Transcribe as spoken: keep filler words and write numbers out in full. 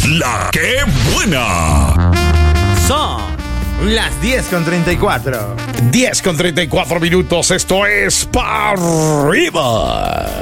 La que buena. Son las diez con treinta y cuatro. diez con treinta y cuatro minutos. Esto es Pa' Arriba.